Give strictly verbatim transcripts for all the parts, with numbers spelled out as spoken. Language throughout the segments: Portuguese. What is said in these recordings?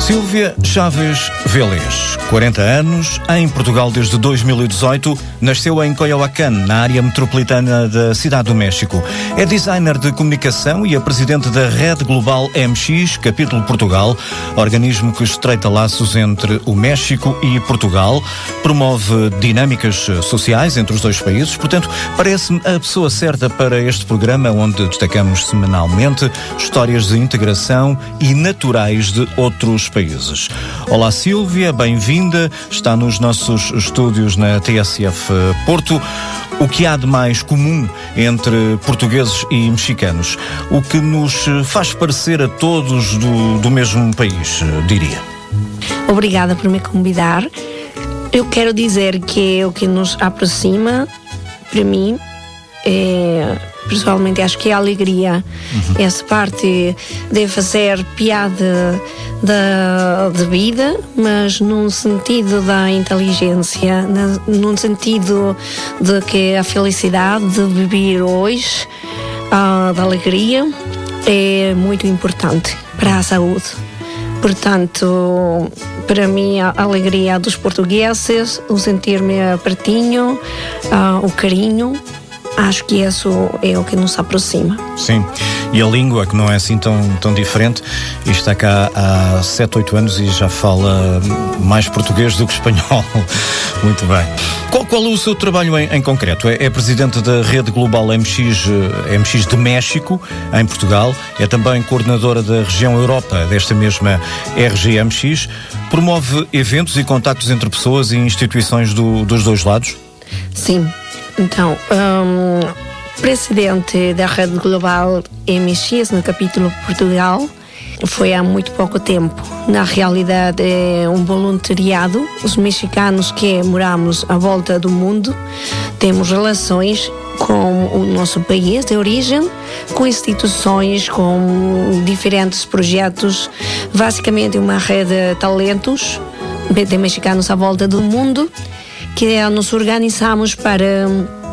Sílvia Chaves Vélez, quarenta anos, em Portugal desde dois mil e dezoito, nasceu em Coyoacán, na área metropolitana da Cidade do México. É designer de comunicação e é presidente da Rede Global M X, capítulo Portugal, organismo que estreita laços entre o México e Portugal, promove dinâmicas sociais entre os dois países. Portanto, parece-me a pessoa certa para este programa, onde destacamos semanalmente histórias de integração e naturais de outros países. Olá Sílvia, bem-vinda, está nos nossos estúdios na T S F Porto. O que há de mais comum entre portugueses e mexicanos? O que nos faz parecer a todos do, do mesmo país, diria. Obrigada por me convidar. Eu quero dizer que o que nos aproxima, para mim, é... pessoalmente acho que é a alegria, uhum. Essa parte de fazer piada da, de vida, mas num sentido da inteligência, na, num sentido de que a felicidade de viver hoje, uh, da alegria, é muito importante para a saúde. Portanto, para mim, a alegria dos portugueses, o sentir-me pertinho, uh, o carinho, acho que isso é o que nos aproxima. Sim, e a língua, que não é assim tão, tão diferente, e está cá há sete, oito anos e já fala mais português do que espanhol. Muito bem. Qual, qual é o seu trabalho em, em concreto? É, é presidente da Rede Global M X, M X de México, em Portugal. É também coordenadora da região Europa, desta mesma R G M X. Promove eventos e contactos entre pessoas e instituições do, dos dois lados? Sim. Então, um, presidente da Rede Global M X no capítulo Portugal foi há muito pouco tempo. Na realidade é um voluntariado. Os mexicanos que moramos à volta do mundo temos relações com o nosso país de origem, com instituições, com diferentes projetos, basicamente uma rede de talentos de mexicanos à volta do mundo, que nos organizamos para,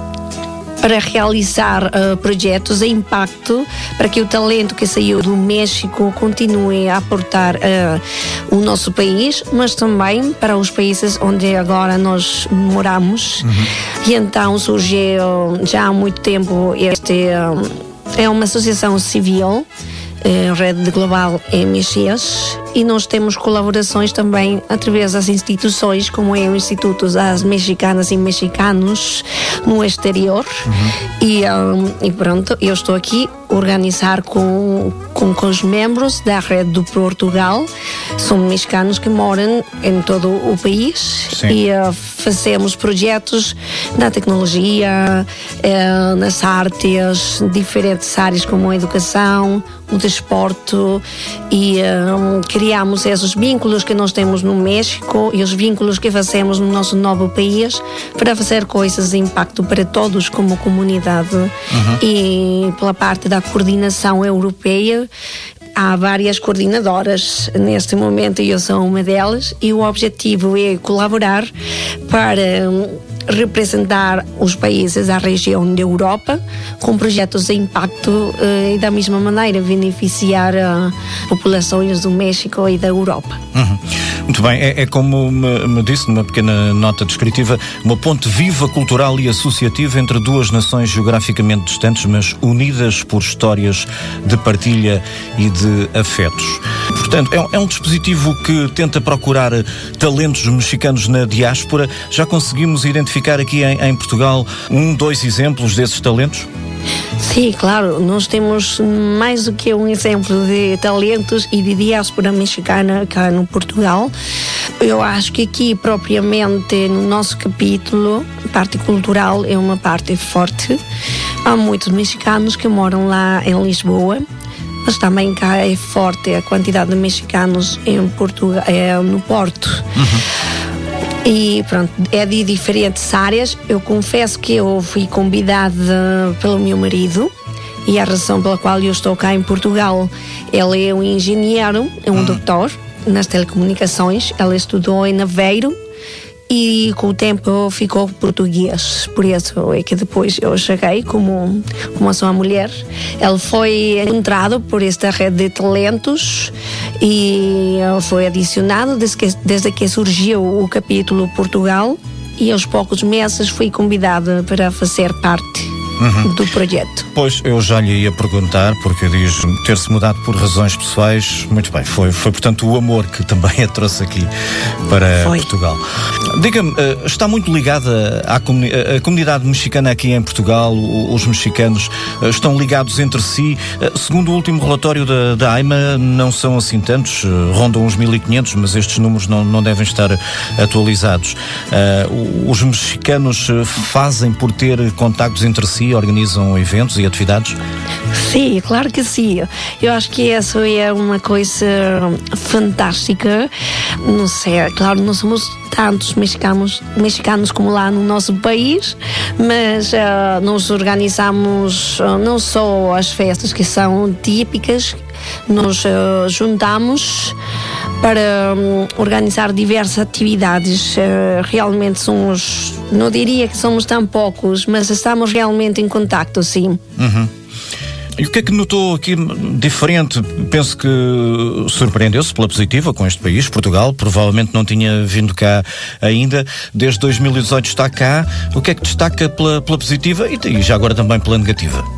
para realizar uh, projetos de impacto, para que o talento que saiu do México continue a aportar uh, o nosso país, mas também para os países onde agora nós moramos. Uhum. E então surgiu já há muito tempo este, uh, é uma associação civil, Uh, Rede Global M X, e nós temos colaborações também através das instituições, como é o Instituto das Mexicanas e Mexicanos no exterior. Uhum. e, um, e pronto, eu estou aqui a organizar com, com, com os membros da Rede do Portugal. São mexicanos que moram em todo o país. Sim. E uh, fazemos projetos na tecnologia, uh, nas artes, diferentes áreas como a educação, o desporto, e um, criamos esses vínculos que nós temos no México e os vínculos que fazemos no nosso novo país para fazer coisas de impacto para todos como comunidade. Uhum. E pela parte da coordenação europeia, há várias coordenadoras neste momento e eu sou uma delas, e o objetivo é colaborar para um, representar os países da região da Europa com projetos de impacto uh, e da mesma maneira beneficiar uh, populações do México e da Europa. Uhum. Muito bem, é, é como me, me disse numa pequena nota descritiva, uma ponte viva, cultural e associativa entre duas nações geograficamente distantes, mas unidas por histórias de partilha e de afetos. Portanto, é, é um dispositivo que tenta procurar talentos mexicanos na diáspora. Já conseguimos identificar aqui em, em Portugal um, dois exemplos desses talentos? Sim, claro, nós temos mais do que um exemplo de talentos e de diáspora mexicana cá no Portugal. Eu acho que aqui, propriamente, no nosso capítulo, a parte cultural é uma parte forte. Há muitos mexicanos que moram lá em Lisboa, mas também cá é forte a quantidade de mexicanos em Portugal, é, no Porto. Uhum. E pronto, é de diferentes áreas. Eu confesso que eu fui convidada pelo meu marido, e a razão pela qual eu estou cá em Portugal, ele é um engenheiro, é um hum. doutor nas telecomunicações. Ele estudou em Aveiro e com o tempo ficou português. Por isso é que depois eu cheguei como, como a sua mulher. Ele foi encontrado por esta rede de talentos e ele foi adicionado desde que, desde que surgiu o capítulo Portugal, e aos poucos meses fui convidada para fazer parte Uhum. do projeto. Pois, eu já lhe ia perguntar, porque diz ter-se mudado por razões pessoais. Muito bem, foi, foi portanto o amor que também a trouxe aqui para foi. Portugal. Diga-me, está muito ligada à comuni- à comunidade mexicana aqui em Portugal? Os mexicanos estão ligados entre si? Segundo o último relatório da, da AIMA, não são assim tantos, rondam uns mil e quinhentos, mas estes números não, não devem estar atualizados. Os mexicanos fazem por ter contactos entre si, organizam eventos e atividades? Sim, claro que sim. Eu acho que isso é uma coisa fantástica. Não sei, claro, não somos tantos mexicanos, mexicanos como lá no nosso país, mas uh, nós organizamos uh, não só as festas que são típicas, nós uh, juntamos para um, organizar diversas atividades. Uh, realmente somos, não diria que somos tão poucos, mas estamos realmente em contacto, sim. Uhum. E o que é que notou aqui diferente? Penso que surpreendeu-se pela positiva com este país, Portugal, provavelmente não tinha vindo cá ainda, desde dois mil e dezoito está cá. O que é que destaca pela, pela positiva e, e já agora também pela negativa?